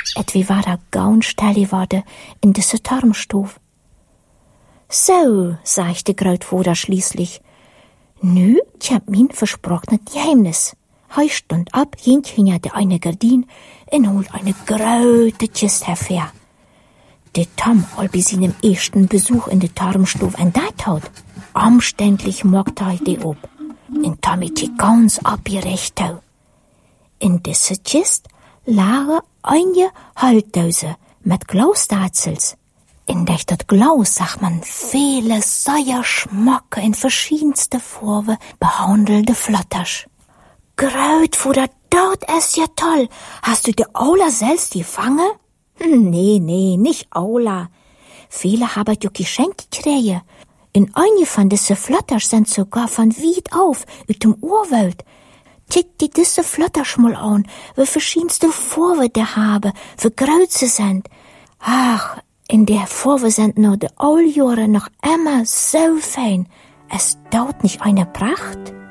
Et wie war da gaun stelle worden in diese Turmstuf. So, sagte Grootvater schließlich, nu, ich hab min versprochenes Geheimnis. Hij stund ab, ging hinter de eine Gardin en holt eine grote Kiste hervor. De Tom, al bei seinem ersten Besuch in de Turmstuf entdeckt hat, omständlich mockte hij die op. En Tom het die ganz abgerecht hou. In diese Kiste lagen eine Haltdose mit Glausstazels. In dat Glas zag man viele sehr schmacke in verschiedenste Farben behandelte Flatters. Grootvater, dat ist ja toll. Hast du die Aula selbst gefangen? Nee, nicht Aula. Viele haben ja geschenkt gekriegt. In eine von diese Flatters sind sogar von weit auf, aus dem Urwald. Kick dir diese Flatters mal an, wie verschiedenste Farben die haben, wie groß sie sind. Ach, in der Farbe sind noch die Alljahre noch immer so fein. Es dauert nicht eine Pracht.